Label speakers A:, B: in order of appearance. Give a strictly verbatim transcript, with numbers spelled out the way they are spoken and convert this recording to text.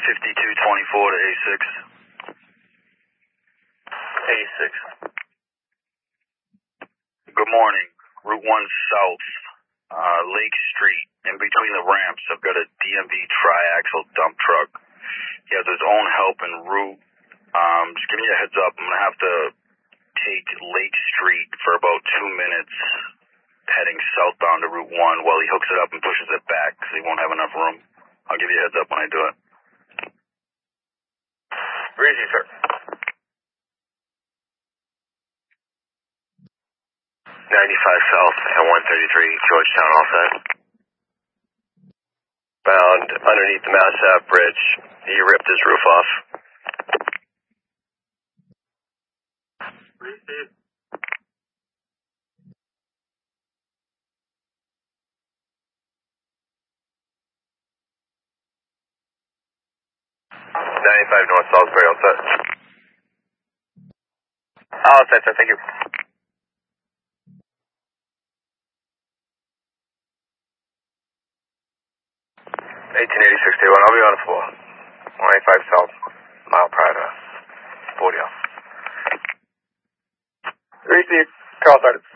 A: fifty-two twenty-four to A six.
B: A six.
A: Good morning. Route one South, uh, Lake Street. In between the ramps, I've got a D M V tri-axle dump truck. He has his own help en route. Um, just give me a heads up. I'm going to have to take Lake Street for about two minutes, heading southbound to Route one while he hooks it up and pushes it back because he won't have enough room. I'll give you a heads up when I do it.
B: Breezy, sir. ninety-five South and one thirty-three Georgetown, all set. Bound underneath the Mass Ave Bridge. He ripped his roof off. ninety-five North Salisbury, all set. All set, sir. Thank you. eighteen eighty-six Day one, I'll be on the floor. one eighty-five South, mile prior to forty off. Receive, Carl started.